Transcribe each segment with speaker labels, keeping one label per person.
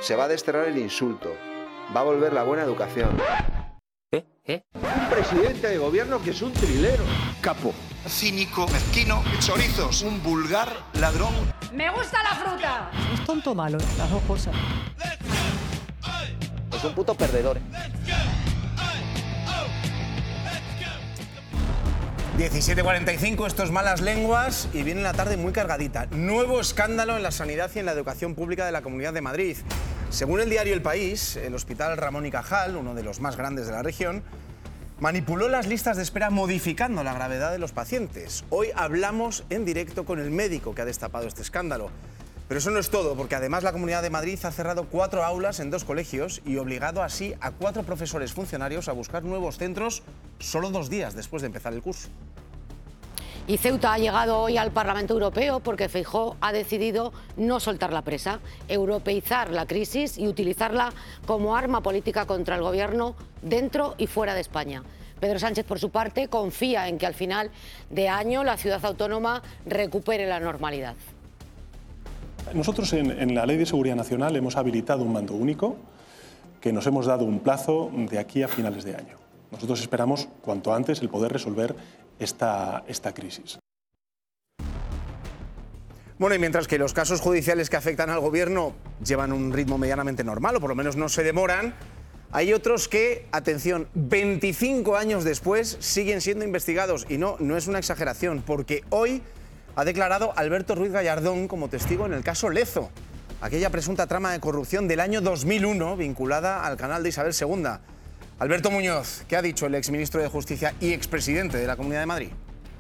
Speaker 1: Se va a desterrar el insulto. Va a volver la buena educación.
Speaker 2: Un presidente de gobierno que es un trilero.
Speaker 3: Capo. Cínico, mezquino, chorizos, un vulgar ladrón.
Speaker 4: ¡Me gusta la fruta!
Speaker 5: Es tonto o malo, las dos cosas.
Speaker 6: Es un puto perdedor.
Speaker 7: 17:45, esto es Malas Lenguas y viene la tarde muy cargadita. Nuevo escándalo en la sanidad y en la educación pública de la Comunidad de Madrid. Según el diario El País, el Hospital Ramón y Cajal, uno de los más grandes de la región, manipuló las listas de espera modificando la gravedad de los pacientes. Hoy hablamos en directo con el médico que ha destapado este escándalo. Pero eso no es todo, porque además la Comunidad de Madrid ha cerrado 4 aulas en 2 colegios y obligado así a 4 profesores funcionarios a buscar nuevos centros solo 2 días después de empezar el curso.
Speaker 8: Y Ceuta ha llegado hoy al Parlamento Europeo porque Feijóo ha decidido no soltar la presa, europeizar la crisis y utilizarla como arma política contra el gobierno dentro y fuera de España. Pedro Sánchez, por su parte, confía en que al final de año la ciudad autónoma recupere la normalidad.
Speaker 9: Nosotros en la Ley de Seguridad Nacional hemos habilitado un mando único que nos hemos dado un plazo de aquí a finales de año. Nosotros esperamos cuanto antes el poder resolver esta crisis.
Speaker 7: Bueno, y mientras que los casos judiciales que afectan al gobierno llevan un ritmo medianamente normal, o por lo menos no se demoran, hay otros que, atención, 25 años después siguen siendo investigados. Y no es una exageración, porque hoy ha declarado Alberto Ruiz Gallardón como testigo en el caso Lezo, aquella presunta trama de corrupción del año 2001 vinculada al canal de Isabel II. Alberto Muñoz, ¿qué ha dicho el exministro de Justicia y expresidente de la Comunidad de Madrid?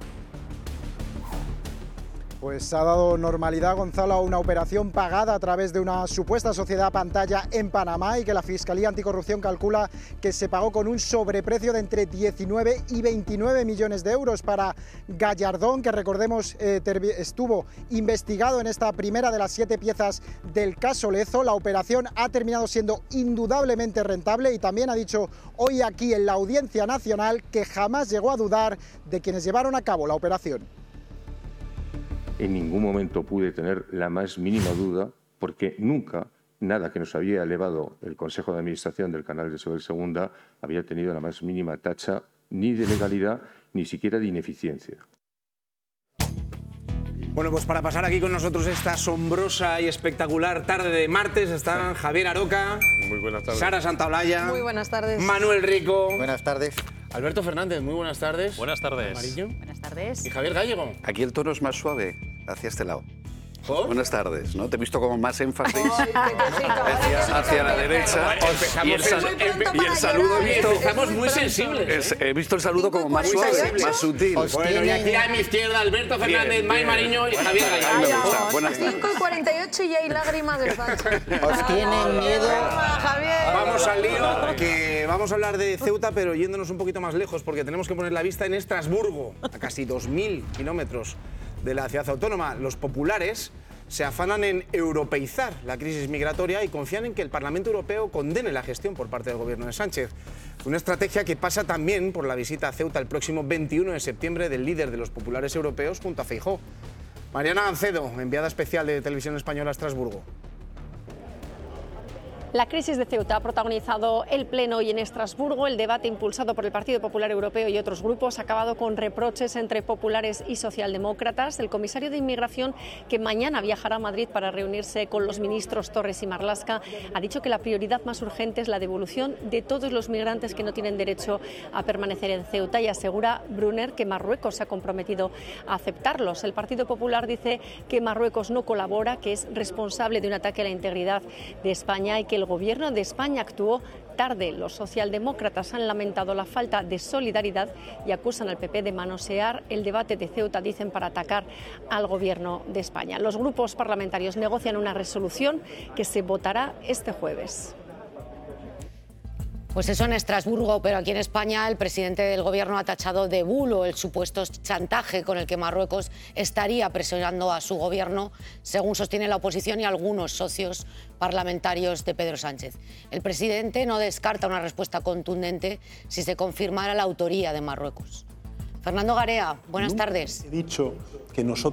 Speaker 10: Pues ha dado normalidad, Gonzalo, a una operación pagada a través de una supuesta sociedad pantalla en Panamá y que la Fiscalía Anticorrupción calcula que se pagó con un sobreprecio de entre 19 y 29 millones de euros para Gallardón, que recordemos estuvo investigado en esta primera de las 7 piezas del caso Lezo. La operación ha terminado siendo indudablemente rentable y también ha dicho hoy aquí en la Audiencia Nacional que jamás llegó a dudar de quienes llevaron a cabo la operación.
Speaker 11: En ningún momento pude tener la más mínima duda, porque nunca nada que nos había elevado el Consejo de Administración del canal de Isabel II había tenido la más mínima tacha ni de legalidad, ni siquiera de ineficiencia.
Speaker 7: Bueno, pues para pasar aquí con nosotros esta asombrosa y espectacular tarde de martes están Javier Aroca,
Speaker 12: muy buenas tardes.
Speaker 7: Sara Santaolalla,
Speaker 5: Muy buenas tardes.
Speaker 7: Manuel Rico,
Speaker 6: Buenas tardes.
Speaker 7: Alberto Fernández, muy buenas tardes.
Speaker 12: Buenas tardes.
Speaker 7: Mariño.
Speaker 5: Buenas tardes.
Speaker 7: Y Javier Gallego.
Speaker 13: Aquí el tono es más suave, hacia este lado.
Speaker 7: ¿Por?
Speaker 13: Buenas tardes, ¿no? Te he visto como más énfasis hacia la derecha. Y el saludo he visto...
Speaker 7: Estamos muy sensibles.
Speaker 13: He visto el saludo como más suave, más sutil.
Speaker 7: Bueno, y aquí a mi izquierda, Alberto Fernández, May Mariño y Javier Gallego.
Speaker 13: Buenas tardes.
Speaker 5: 5:48 y hay lágrimas de Sánchez.
Speaker 6: Os tienen miedo.
Speaker 5: Javier.
Speaker 7: Vamos al lío, que vamos a hablar de Ceuta, pero yéndonos un poquito más lejos, porque tenemos que poner la vista en Estrasburgo, a casi 2.000 kilómetros de la ciudad autónoma. Los populares se afanan en europeizar la crisis migratoria y confían en que el Parlamento Europeo condene la gestión por parte del gobierno de Sánchez. Una estrategia que pasa también por la visita a Ceuta el próximo 21 de septiembre del líder de los populares europeos junto a Feijóo. Mariana Gancedo, enviada especial de Televisión Española a Estrasburgo.
Speaker 14: La crisis de Ceuta ha protagonizado el Pleno y en Estrasburgo el debate impulsado por el Partido Popular Europeo y otros grupos ha acabado con reproches entre populares y socialdemócratas. El comisario de Inmigración, que mañana viajará a Madrid para reunirse con los ministros Torres y Marlaska, ha dicho que la prioridad más urgente es la devolución de todos los migrantes que no tienen derecho a permanecer en Ceuta y asegura Brunner que Marruecos se ha comprometido a aceptarlos. El Partido Popular dice que Marruecos no colabora, que es responsable de un ataque a la integridad de España y que el gobierno de España actuó tarde. Los socialdemócratas han lamentado la falta de solidaridad y acusan al PP de manosear el debate de Ceuta, dicen, para atacar al gobierno de España. Los grupos parlamentarios negocian una resolución que se votará este jueves.
Speaker 8: Pues eso en Estrasburgo, pero aquí en España el presidente del gobierno ha tachado de bulo el supuesto chantaje con el que Marruecos estaría presionando a su gobierno, según sostiene la oposición y algunos socios parlamentarios de Pedro Sánchez. El presidente no descarta una respuesta contundente si se confirmara la autoría de Marruecos. Fernando Garea, buenas tardes.
Speaker 9: He dicho que nosotros